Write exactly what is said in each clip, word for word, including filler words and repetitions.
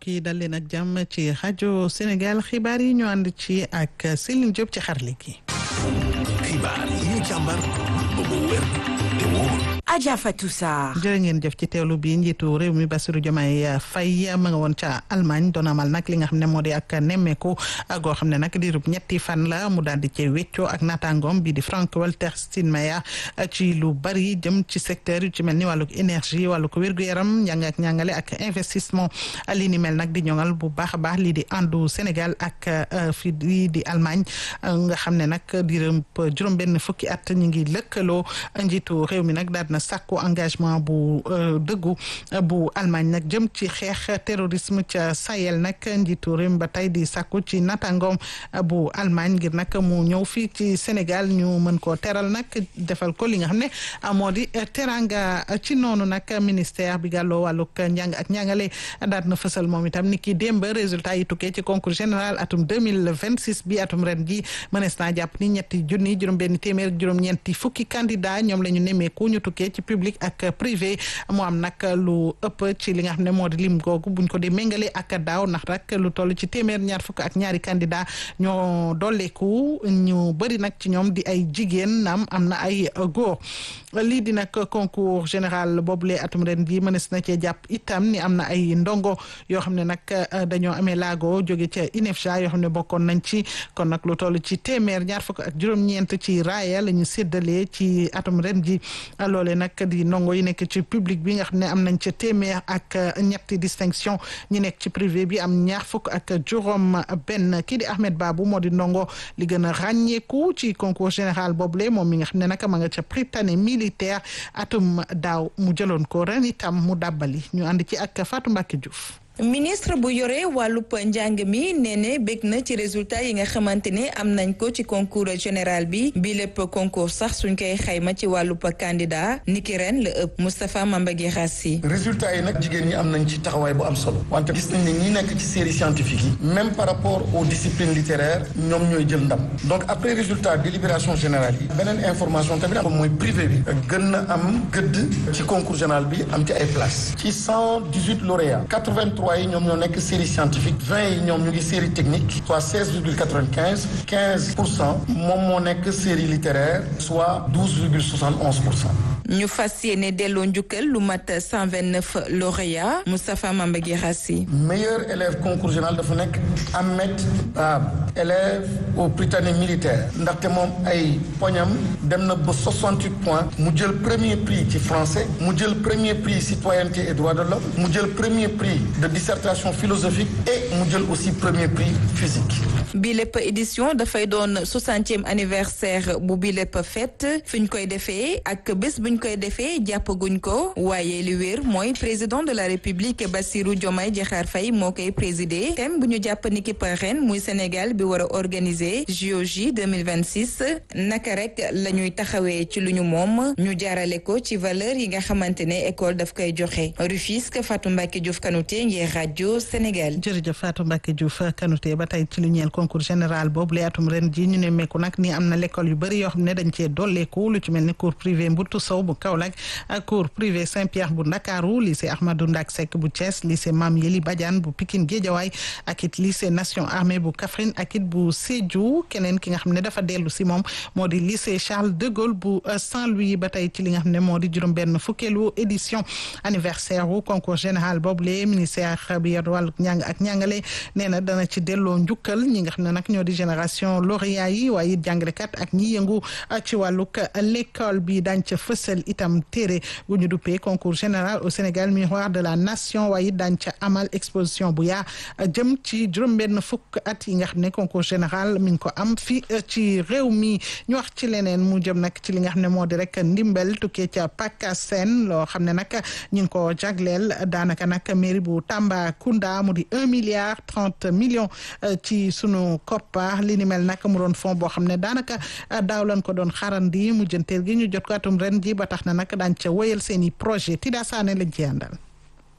mbokk yi dal leen ak jàmm ci rajo Sénégal xibaar yi ñu ànd ci ak Céline Diop ci xarale gi. xibaar yi ñu càmbar ba mu wér te wóor. Adja Fatou Sarr. jërë ngeen jëf ci teewlu bi njiitu réew mi Bassirou Diomaye Faye ma nga woon ca Allemagne doon amal nag li nga xam ne moo di ak nemmeeku goo xam ne nag diirub ñetti fan la mu daal di cee weccoo ak naataangoom bi di Frank-Walter Steinmeier ci lu bari jëm ci secteur yu ci mel ni wàllug énergie wàllug wér-gu-yaram njàng ak njàngale ak investissement li ni mel nag di ñoŋal bu baax a baax lii di àndu Sénégal ak fii lii di Allemagne nga xam ne nag diirub juróom-benn fukki at ñu ngi lëkkaloo njiitu réew mi nag daal na sàkku engagement bu dëggu bu Allemagne nag jëm ci xeex terrorisme ca Sahel nag njiitu réew ba tey di sàkku ci natangoom bu Allemagne ngir nag mu ñëw fii ci Sénégal ñu mën koo teral nag defal ko li nga xam ne moo di teranga ci noonu nag ministère bi gàlloo wàllug njàng ak njàngale daat na fësal moom itam ni ki démb résultat yi tukkee ci concours général atum deux mille vingt-six bi atum ren ji mënees naa jàpp ni ñetti junni juróom-benn téeméer juróom-ñeenti fukki candidat ñoom la ñu nemmeeku ñu tukkee ci public ak privé mu am nag lu ëpp ci li nga xam ne moo di lim googu buñ ko di méngale ak daaw ndax rek lu toll ci téeméer ñaar fukk ak ñaari candidat ñoo dolleeku ñu bëri nag ci ñoom di ay jigéen naam am na ay góor lii di nag concours général boobule atum ren ji mënees na cee jàpp itam ni am na ay ndongo yoo xam ne nag dañoo amee laago jóge ca INEFJA yoo xam ne bokkoon nañ ci kon nag lu toll ci téeméer ñaar fukk ak juróom-ñeent ci raaya la ñu séddalee ci atum ren ji loole nag di ndongo yi nekk ci public bi nga xam ne am nañ ca téeméer ak ñetti distinction ñi nekk ci privé bi am ñaar fukk ak juróom benn kii di Ahmed Babou moo di ndongo li gën a ràññeeku ci concours général boobule moom mi nga xam ne nag ma nga ca Prytanée militaire atum daaw mu jëloon ko ren itam mu dàbbali ñu ànd ci ak Fatou Mbacké Diouf. ministre bu yore wàllub njàng mi nee ne bég na ci résultat yi nga xamante ne am nañ ko ci concours général bi bi lépp concours sax suñ koy xayma ci wàllub candidat niki ren la ëpp Moustapha Mambagui Rassi. résultat yi nag jigéen ñi am nañ ci taxawaay bu am solo wante gis nañ ne ñi nekk ci série scientifique yi même par rapport aux disciplines littéraires ñoom ñooy jël ndam donc après résultat délibération générale yi beneen information tamit am mooy privé bi gën na am gëdd ci concours général bi am ci ay place ci cent dix-huit lauréats quatre-vingt-trois yi ñoom ñoo nekk série scientifique vingt yi ñoom ñu ngi série technique soit seize virgule quatre-vingt-quinze quinze pour cent moom moo nekk série littéraire soit douze virgule soixante et onze pour cent. ñu fas yéene delloo njukkal lu mat cent vingt-neuf lauréats Moustapha Mambagui Rassi. meilleur élève concours général dafa nekk Ahmed Babou élève au Prytanée militaire ndaxte moom ay poñam dem na ba soixante-huit points mu jël premier prix ci français mu jël premier prix citoyenneté et droits de l'homme mu jël premier prix de dissertation philosophique et mu jël aussi premier prix physique. bi lépp édition dafay doon soixantième anniversaire bu bi lépp fête fi ñu koy defee ak bés bu ñu koy defee jàppaguñ ko waaye li wér mooy président de la république Bassirou Diomaye Diakhar Faye moo koy présider thème bu ñu jàpp ni ki ren muy Sénégal bi war a organiser J O J deux mille vingt-six naka rek la ñuy taxawee ci lu ñu moom ñu jaarale ko ci valeur yi nga xamante ne école daf koy joxe Rufisque Fatou Mbacké Diouf Kanouté ngir rajo Sénégal. jërëjëf Fatou Mbacké Diouf Kanouté ba tey ci lu ñeel concours général boobu la atum ren ji ñu ne meeku nag ni am na l'école yu bëri yoo xam ne dañ cee dolleeku lu ci mel ni cours privé Mboutou Sow bu Kaolack ak cours privé Saint-Pierre bu Ndakaaru lycée Ahmadou Ndak Seck bu Thiès lycée Mame Yeli Badiane bu Pikine Guédiawaye ak it lycée Nation Armée bu Kaffrine ak it bu Sédhiou keneen ki nga xam ne dafa dellu si moom moo di lycée Charles de Gaulle bu Saint-Louis ba tey ci li nga xam ne moo di juróom-benn fukkeelu édition anniversaire wu concours général boobu le ministère bi yor wàllu njàng ak njàngale nee na dana ci delloo njukkal ñi nga xam ne nag ñoo di génération lauréat yi waaye it jàngalekat ak ñi yëngu ci wàllug l'école bi dañ ca fësal itam téere gu ñu duppee concours général au Sénégal miroir de la nation waaye it dañ ca amal exposition bu yaa jëm ci juróom-benn fukk at yi nga xam ne concours général mi ngi ko am fii ci réew mi ñu wax ci leneen mu jëm nag ci li nga xam ne moo di rek ndimbal tukkee ca PACASEN loo xam ne nag ñu ngi ko jagleel daanaka nag mairie bu Tambacounda mu di un milliard trente millions ci sunu koppar li ni mel nag mu doon fond boo xam ne daanaka daaw lañ ko doon xarandi mu jënteel gi ñu jot ko atum ren ji ba tax na nag daañ ca wéyal seen i projet Tida Sané lañ ci àndal.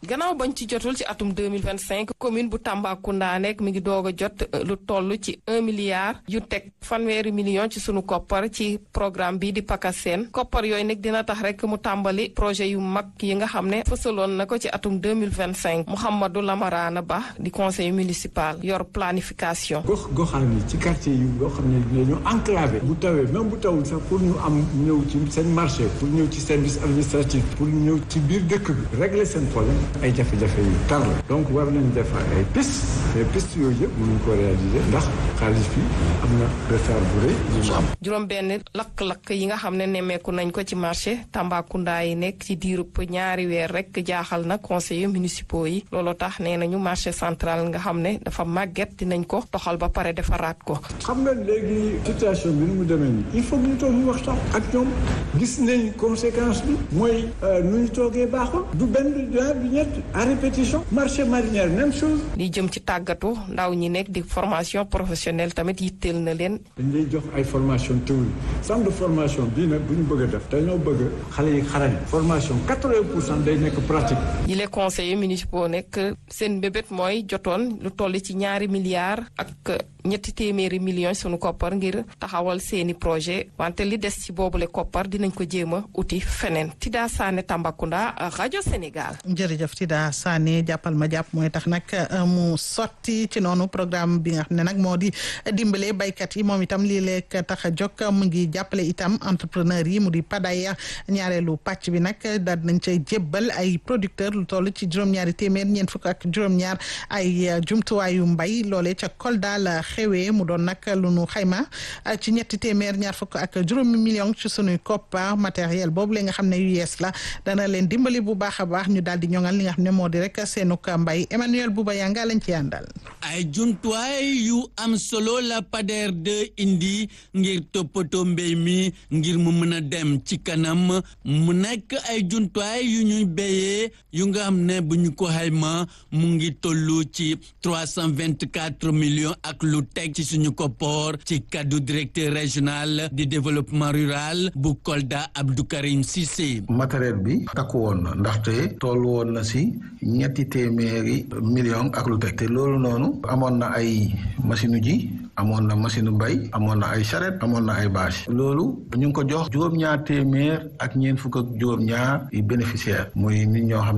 gannaaw bañ ci jotul ci atum deux mille vingt-cinq commune bu Tambacounda nekk mi ngi doog a jot lu toll ci un milliard yu teg fanweeri million ci sunu koppar ci programme bi di PACASEN koppar yooyu nag dina tax rek mu tàmbali projet yu mag yi nga xam ne fësaloon na ko ci atum deux mille vingt-cinq Mouhamadou Lamarana Ba di conseil municipal yor planification. gox goxaan yi ci quartier yi yoo xam ne dañoo enclavé bu tawee même bu tawul sax pour ñu am ñëw ci seen marché pour ñëw ci service administratif pour ñëw ci biir dëkk bi régler seen problème ay jafe-jafe yu tar la donc war nañ defar ay piste mais piste yooyu yëpp mënuñ ko réaliser ndax xaalis bi am na retard bu rëy ñu am. juróom benn lakk-lakk yi nga xam ne nemmeeku nañ ko ci marché Tambacounda yi nekk ci diirub ñaari weer rek jaaxal na conseillers municipaux yi looloo tax nee nañu marché central nga xam ne dafa màgget dinañ ko toxal ba pare defaraat ko. xam nga léegi situation bi ni mu demee nii il faut que ñu toog ñu waxtaan ak ñoom gis nañ conséquence bi mooy nu ñu toogee baaxul du benn du ñaar du ñett à répétition marché marinière même chose. li jëm ci tàggatu ndaw ñi nekk di formation professionnelle tamit yitteel na leen. dañ lay jox ay formation théorie centre de formation bii nag bu ñu bëgg a def dañoo bëgg xale yi xarañ formation quatre-vingts pour cent day nekk pratique. yi les conseillers municipaux nekk seen mbébét mooy jotoon lu toll ci ñaari milliards ak ñetti téeméeri millions sunu koppar ngir taxawal seeni projet wante li des ci boobule koppar dinañ ko jéem a uti feneen Tida Sané Tambacounda rajo Sénégal. jërëjëf Tida Sané jàppal ma jàpp mooy tax nag mu sotti ci noonu programme bi nga xam ne nag moo di dimbale baykat yi moom itam lii lekk tax a jóg mu ngi jàppale itam entrepreneur yi mu di Padaya ñaareelu pàcc bi nag daal nañ cay jébbal ay producteur lu toll ci juróom-ñaari téeméer ñeent fukk ak juróom-ñaar ay jumtuwaayu mbay loolee ca Kolda la xewee mu doon nag lu nu xayma ci ñetti téeméer ñaar fukk ak juróomi million ci sunuy koppar matériel boobu la nga xam ne yu yees la dana leen dimbali bu baax a baax ñu daal di ñoŋal li nga xam ne moo di rek seenuk mbay Emmanuel Bouba Yanga lañ ci àndal. ay jumtuwaay yu am solo la Pader de indi ngir toppatoo mbéy mi ngir mu mën a dem ci kanam mu nekk ay jumtuwaay yu ñuy béyee yu nga xam ne bu ñu ko xayma mu ngi tollu ci trois cent vingt-quatre millions ak lu teg ci suñu koppoor ci kaddu directeur régional du développement rural bu Kolda Abdou Karim Cissé. matériel bi takku woon na ndaxte toll woon na si ñetti téeméeri millions ak lu teg te loolu noonu amoon na ay machine ji amoon na machine mbay amoon na ay charrette amoon na ay bâche loolu ñu ngi ko jox juróom-ñaar téeméer ak ñeent fukk ak juróom-ñaar yi bénéficiaire muy nit ñoo xam